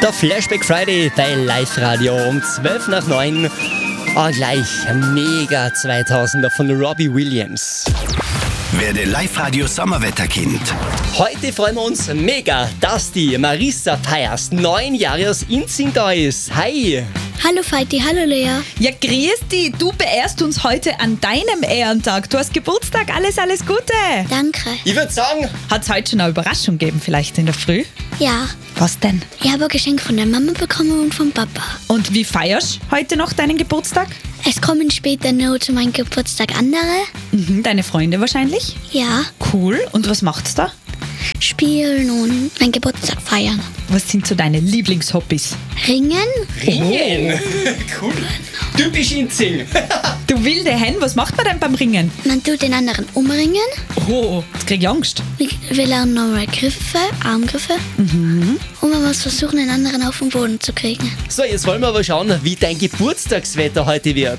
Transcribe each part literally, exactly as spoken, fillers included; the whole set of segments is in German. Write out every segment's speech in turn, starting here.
Der Flashback Friday bei Live-Radio um zwölf nach neun. Oh, gleich mega zweitausender von Robbie Williams. Werde Live-Radio Sommerwetterkind. Heute freuen wir uns mega, dass die Marissa Peyerst neun Jahre aus Inzing da ist. Hi! Hallo Feiti, hallo Lea. Ja, grüß dich. Du beehrst uns heute an deinem Ehrentag. Du hast Geburtstag, alles, alles Gute. Danke. Ich würde sagen, Hat es heute schon eine Überraschung gegeben, vielleicht in der Früh? Ja, Was denn? ich habe ein Geschenk von der Mama bekommen und vom Papa. Und wie feierst du heute noch deinen Geburtstag? Es kommen später noch zu meinem Geburtstag andere. Mhm, deine Freunde wahrscheinlich? Ja, Cool. Und was macht's da? spielen und meinen Geburtstag feiern. Was sind so deine Lieblingshobbys? Ringen? Ringen. Cool. Typisch Inzing. Du wilde Hen, was macht man denn beim Ringen? Man tut den anderen umringen. Oh, jetzt krieg ich Angst. Wir wir lernen nochmal Griffe, Armgriffe. Und man muss versuchen, den anderen auf den Boden zu kriegen. So, jetzt wollen wir aber schauen, wie dein Geburtstagswetter heute wird.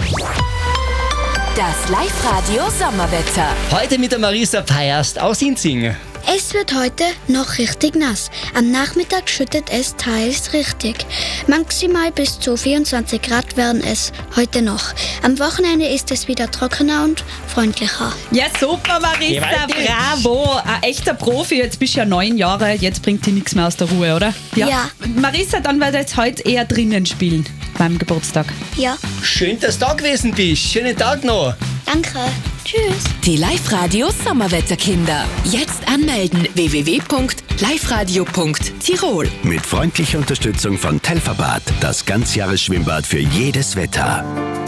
Das Live-Radio Sommerwetter. Heute mit der Marissa Peyerst aus Inzing. Es wird heute noch richtig nass. Am Nachmittag schüttet es teils richtig. Maximal bis zu vierundzwanzig Grad werden es heute noch. Am Wochenende ist es wieder trockener und freundlicher. Ja, super, Marissa, Gewaltig. bravo. Ein echter Profi, jetzt bist du ja neun Jahre, jetzt bringt dich nichts mehr aus der Ruhe, oder? Ja. Marissa, dann wird jetzt heute eher drinnen spielen, beim Geburtstag. Ja, Schön, dass du da gewesen bist. Schönen Tag noch. danke. Tschüss. Die Live-Radio Sommerwetterkinder. Jetzt anmelden w w w punkt live radio punkt tirol. Mit freundlicher Unterstützung von Telfabad, das Ganzjahresschwimmbad für jedes Wetter.